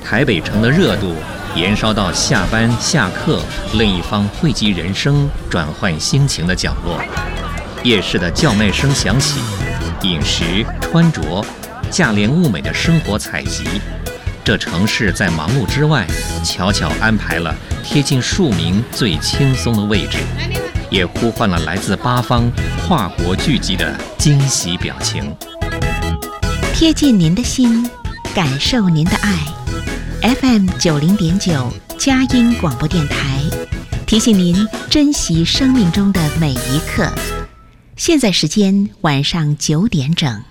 台北城的热度延烧到下班下课另一方汇集人生转换心情的角落。夜市的叫卖声响起，饮食穿着价廉物美的生活采集，这城市在忙碌之外悄悄安排了贴近庶民最轻松的位置，也呼唤了来自八方跨国聚集的惊喜表情。 贴近您的心，感受您的爱。FM 90.9佳音广播电台提醒您珍惜生命中的每一刻。现在时间晚上9点整。